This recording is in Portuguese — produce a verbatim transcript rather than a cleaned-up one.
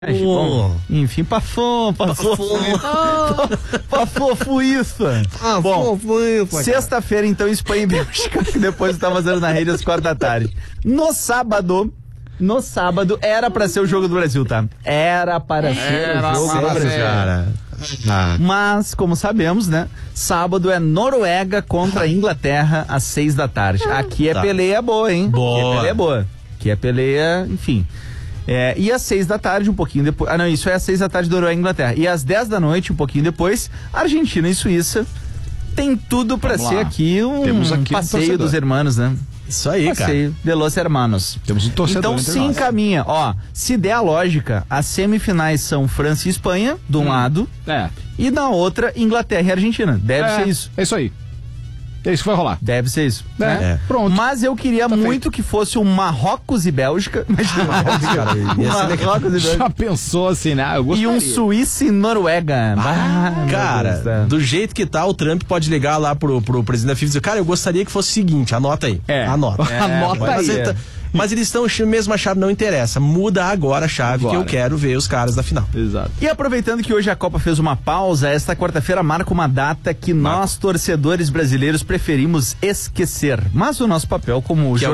Bom, enfim, passou, passou. Passou, foi isso. Ah, Bom, foi, foi, sexta-feira, então, Espanha e Bélgica, que depois tá vazando na rede às quatro da tarde. No sábado, no sábado, era pra ser o jogo do Brasil, tá? Era para ser Era o jogo do Brasil. cara. Ah. Mas, como sabemos, né? Sábado é Noruega contra a Inglaterra às seis da tarde. Aqui é Tá. peleia boa, hein? Boa. Aqui é peleia boa. Aqui é peleia, enfim. É, e às seis da tarde, um pouquinho depois. Ah, não, isso é às seis da tarde do Noruega e Inglaterra. E às dez da noite, um pouquinho depois, Argentina e Suíça. Tem tudo pra Vamos ser lá. aqui um Temos aqui um passeio torcedor. dos hermanos, né? Isso aí, Passeio de los hermanos. Temos um torcedor Então entre se nós. encaminha, ó, se der a lógica, as semifinais são França e Espanha, de um lado, É. e na outra, Inglaterra e Argentina. Deve é, ser isso. É isso aí. É isso que vai rolar. Deve ser isso. É. né? É. Pronto. Mas eu queria Tá muito que fosse um Marrocos e Bélgica. Imagina, cara, ia ser legal. Marrocos e Bélgica. Já pensou assim, né? Eu E gostaria. um Suíça e Noruega. Ah, meu Cara, Deus, tá. do jeito que tá, o Trump pode ligar lá pro, pro presidente da FIFA e dizer, cara, eu gostaria que fosse o seguinte, anota aí. É. Anota. É, Anota pode Mas, aí. ser. ele tá- mas eles estão mesmo a chave não interessa. Muda agora a chave Agora. que eu quero ver os caras da final. Exato. E aproveitando que hoje a Copa fez uma pausa, esta quarta-feira marca uma data que nós, torcedores brasileiros, preferimos esquecer. Mas o nosso papel como Que é o